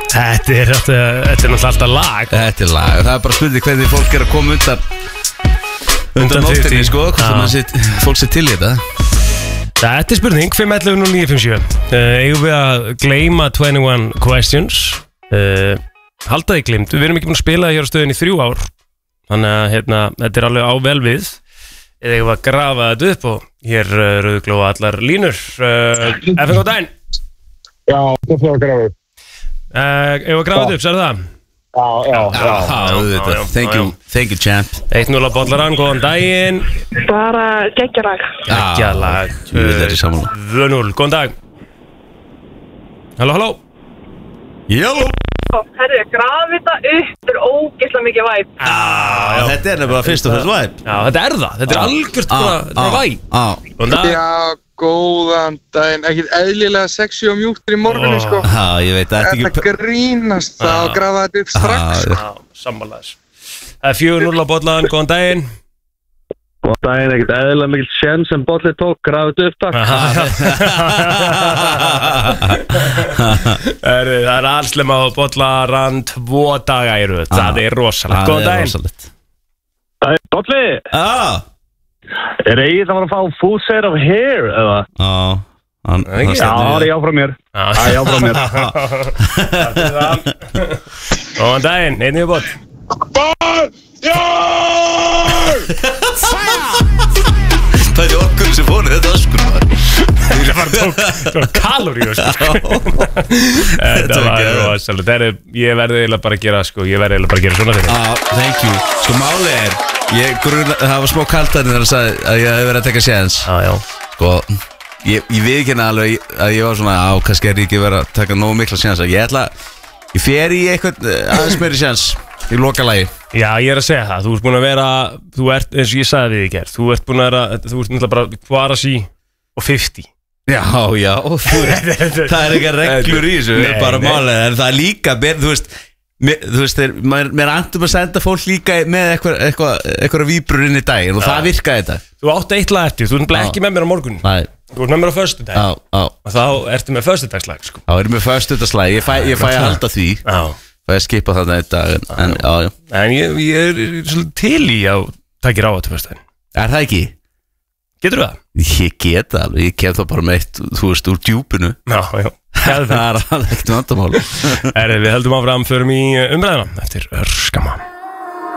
Þetta er náttúrulega alltaf lag. Þetta er lag, það er bara spurning hvernig fólk er að koma undan nóttinni, sko. Fólk sé til í þetta. Þetta er spurning, 511-0957. Eigum við að gleyma 21 questions. Halda því gleymdu, við erum ekki búin að spila hér á stöðinni í 3 ár. Þannig að þetta er alveg á vel við. Eða eigum við að grafa þetta upp og hér rauðglóa allar línur. FN góð daginn. Já, það fyrir að grafa upp. Eigum við að grafa þetta upp, sagði það? Já, thank you champ. 1-0 á Bollarann, góðan daginn. Bara geggjalag. Geggjalag. 2-0, góðan dag. Halló. Jáló. Herri, grafa þetta upp, þetta er ógeðslega mikið væp. Þetta er nefnilega fyrst og fyrst væp. Já, þetta er það, þetta er algjört bara væp. Góðan dag. Já, góðan daginn, ekkert eðlilega sexy og mjúktur í morgunni, sko. Já, ég veit að þetta grínast það og grafa þetta upp strax. Já, sammálaðis. Það er 4-0 á Bollarann, góðan daginn. Góðan daginn, ekkert eðlilega mikil sjens sem Bolli tók, grafa þetta upp, takk. Það er allslema á Bollarann 2 daga í röð, það er rosalegt. Góðan daginn. Það er Bolli. Er Egil að fara að fá full set of hair, eða? Já, það er já frá mér. Góðan daginn, einnig við bótt. Það er okkur sem fór þetta öskur, maður. Það var kaloríu, sko. Þetta var rosalega. Ég verði eiginlega bara að gera, sko. Ég verði eiginlega bara að gera svona fyrir. Thank you. Sko, málið það var smá kaltarinn þegar hann sagði að ég hef verið að taka séns. Já. Sko, ég viðurkenni alveg að ég var svona, kannski er ég ekki verið að taka nógu mikla séns. Ég fer í eitthvað aðeins meiri séns í lokalagi. Já, ég er að segja það. Þú ert búin að vera, þú ert, eins og ég sagði við í gerð, þú ert náttúrulega bara Kvarasi og 50. Já, það er eitthvað reglur í þessu, bara málið, en það er líka, þú veist, mér andum að senda fólk líka með eitthvað víbrur inn í daginn og það virkaði þetta. Þú átt eitt lag eftir, þú ert ekki með mér á morgun. Nei. Þú ert með mér á föstudag. Og þá ertu með föstudagslag, sko. Þá erum við föstudagslag, ég fæ að halda því. Já. Fæ að skipa þarna einn dag, en já. En ég er svolítið til í að takir á þetta föstudaginn. Er það ekki? Getur það? Ég get það alveg, ég kem það bara með eitt, þú veist, úr djúpinu. Já. Það er alveg ekkert vandamál. Við heldum áfram, förum í umræðina eftir örskama.